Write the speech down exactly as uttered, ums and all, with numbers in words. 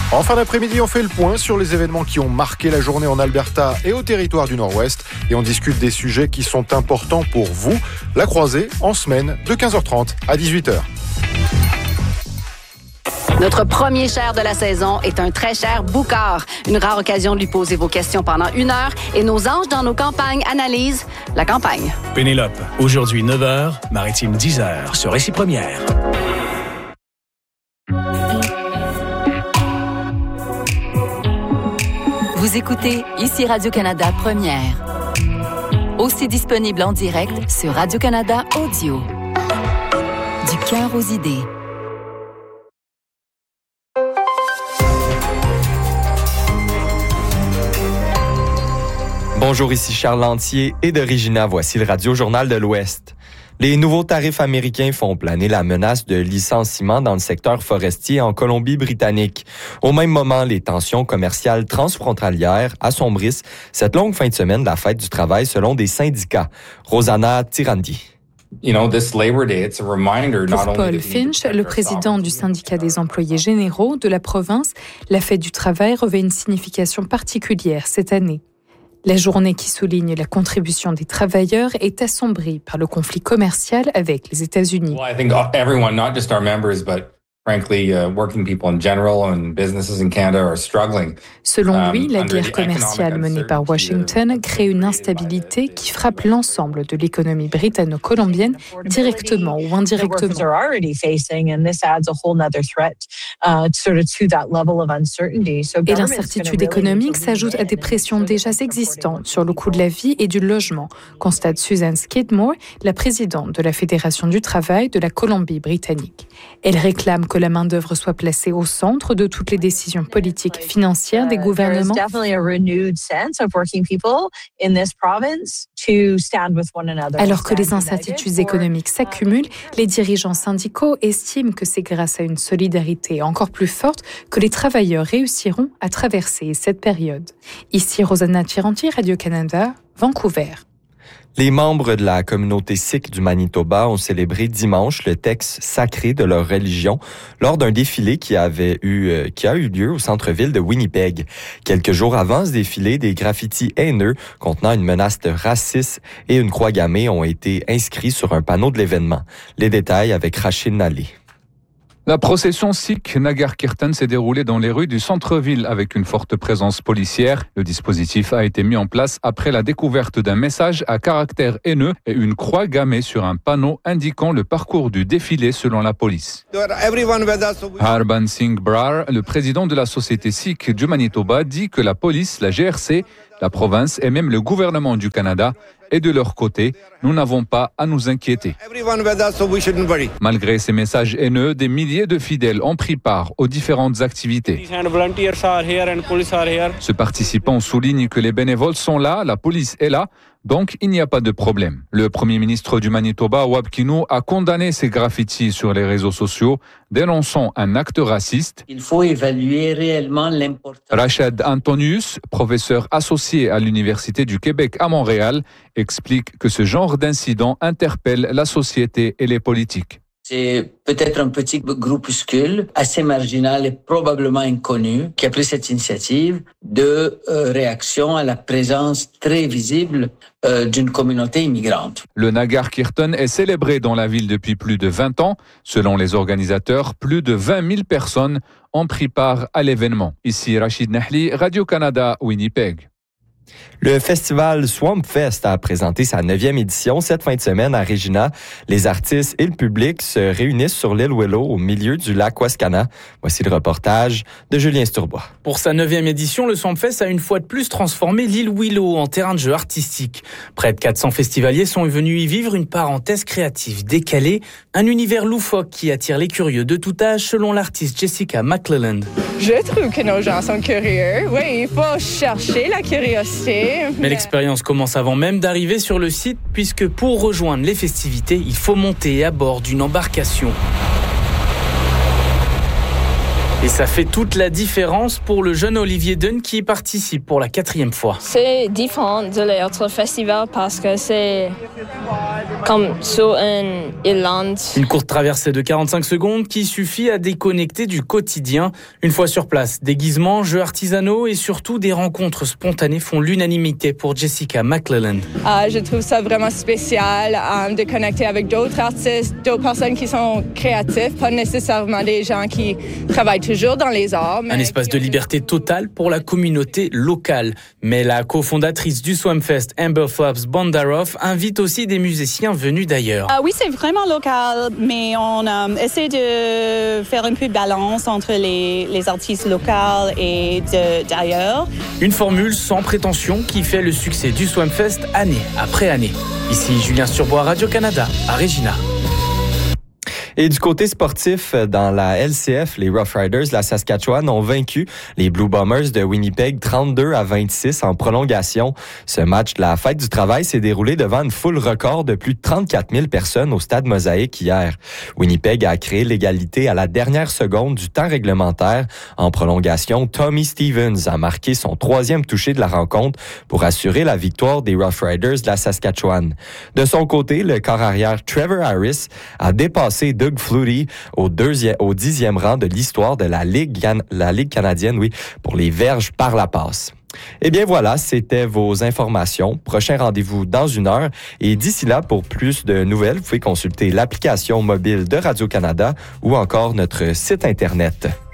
En fin d'après-midi, on fait le point sur les événements qui ont marqué la journée en Alberta et au territoire du Nord-Ouest. Et on discute des sujets qui sont importants pour vous. La croisée en semaine de quinze heures trente à dix-huit heures. Notre premier cher de la saison est un très cher Boucard. Une rare occasion de lui poser vos questions pendant une heure. Et nos anges dans nos campagnes analysent la campagne. Pénélope, aujourd'hui neuf heures, Maritime dix heures, sur Récit Première. Vous écoutez ici Radio-Canada Première. Aussi disponible en direct sur Radio-Canada Audio. Du cœur aux idées. Bonjour, ici Charles Lantier et de Regina, voici le Radio-Journal de l'Ouest. Les nouveaux tarifs américains font planer la menace de licenciement dans le secteur forestier en Colombie-Britannique. Au même moment, les tensions commerciales transfrontalières assombrissent cette longue fin de semaine de la fête du travail selon des syndicats. Rosanna Tirandi. Pour Paul Finch, le président du syndicat des employés généraux de la province, la fête du travail revêt une signification particulière cette année. La journée qui souligne la contribution des travailleurs est assombrie par le conflit commercial avec les États-Unis. Well, I think everyone, not just our members, but frankly, uh, working people in general and businesses in Canada are struggling. Selon lui, la guerre commerciale menée par Washington crée une instabilité qui frappe l'ensemble de l'économie britanno-colombienne, directement ou indirectement. Et l'incertitude économique s'ajoute à des pressions déjà existantes sur le coût de la vie et du logement, constate Susan Skidmore, la présidente de la Fédération du travail de la Colombie-Britannique. Elle réclame que la main-d'œuvre soit placée au centre de toutes les décisions politiques et financières des gouvernements. Alors que les incertitudes économiques s'accumulent, les dirigeants syndicaux estiment que c'est grâce à une solidarité encore plus forte que les travailleurs réussiront à traverser cette période. Ici Rosanna Tirandi, Radio-Canada, Vancouver. Les membres de la communauté sikh du Manitoba ont célébré dimanche le texte sacré de leur religion lors d'un défilé qui avait eu, euh, qui a eu lieu au centre-ville de Winnipeg. Quelques jours avant ce défilé, des graffitis haineux contenant une menace de racisme et une croix gammée ont été inscrits sur un panneau de l'événement. Les détails avec Rachid Nallé. La procession sikh Nagar Kirtan s'est déroulée dans les rues du centre-ville avec une forte présence policière. Le dispositif a été mis en place après la découverte d'un message à caractère haineux et une croix gammée sur un panneau indiquant le parcours du défilé selon la police. Harban Singh Brar, le président de la société sikh du Manitoba, dit que la police, la G R C, la province et même le gouvernement du Canada et de leur côté, nous n'avons pas à nous inquiéter. Malgré ces messages haineux, des milliers de fidèles ont pris part aux différentes activités. Ce participant souligne que les bénévoles sont là, la police est là, donc il n'y a pas de problème. Le premier ministre du Manitoba, Wab Kinew, a condamné ces graffitis sur les réseaux sociaux, dénonçant un acte raciste. Il faut évaluer réellement l'importance. Rachid Antonius, professeur associé à l'Université du Québec à Montréal, explique que ce genre d'incident interpelle la société et les politiques. C'est peut-être un petit groupuscule assez marginal et probablement inconnu qui a pris cette initiative de euh, réaction à la présence très visible euh, d'une communauté immigrante. Le Nagar Kirtan est célébré dans la ville depuis plus de vingt ans. Selon les organisateurs, plus de vingt mille personnes ont pris part à l'événement. Ici Rachid Nahli, Radio-Canada, Winnipeg. Le festival Swamp Fest a présenté sa neuvième édition cette fin de semaine à Regina. Les artistes et le public se réunissent sur l'île Willow au milieu du lac Wascana. Voici le reportage de Julien Sturbois. Pour sa neuvième édition, le Swamp Fest a une fois de plus transformé l'île Willow en terrain de jeu artistique. Près de quatre cents festivaliers sont venus y vivre une parenthèse créative décalée, un univers loufoque qui attire les curieux de tout âge selon l'artiste Jessica McClelland. Je trouve que nos gens sont curieux. Oui, il faut chercher la curiosité. Mais l'expérience commence avant même d'arriver sur le site, puisque pour rejoindre les festivités, il faut monter à bord d'une embarcation. Et ça fait toute la différence pour le jeune Olivier Dunn qui y participe pour la quatrième fois. C'est différent de l'autre festival parce que c'est comme sur une Irlande. Une courte traversée de quarante-cinq secondes qui suffit à déconnecter du quotidien. Une fois sur place, déguisements, jeux artisanaux et surtout des rencontres spontanées font l'unanimité pour Jessica McClellan. Uh, je trouve ça vraiment spécial um, de connecter avec d'autres artistes, d'autres personnes qui sont créatives, pas nécessairement des gens qui travaillent toujours dans les arts. Un espace de liberté totale pour la communauté locale. Mais la cofondatrice du Swamfest, Amber Phelps Bondaroff, invite aussi des musiciens venus d'ailleurs. Ah oui, c'est vraiment local, mais on euh, essaie de faire un peu de balance entre les, les artistes locaux et de, d'ailleurs. Une formule sans prétention qui fait le succès du Swamfest année après année. Ici Julien Sturbois, Radio-Canada, à Regina. Et du côté sportif, dans la L C F, les Rough Riders de la Saskatchewan ont vaincu les Blue Bombers de Winnipeg trente-deux à vingt-six en prolongation. Ce match de la Fête du travail s'est déroulé devant une foule record de plus de trente-quatre mille personnes au stade Mosaïque hier. Winnipeg a créé l'égalité à la dernière seconde du temps réglementaire. En prolongation, Tommy Stevens a marqué son troisième touché de la rencontre pour assurer la victoire des Rough Riders de la Saskatchewan. De son côté, le corps arrière Trevor Harris a dépassé Doug Flutie au, deuxième, au dixième rang de l'histoire de la Ligue, la Ligue canadienne, oui, pour les verges par la passe. Eh bien voilà, c'était vos informations. Prochain rendez-vous dans une heure. Et d'ici là, pour plus de nouvelles, vous pouvez consulter l'application mobile de Radio-Canada ou encore notre site Internet.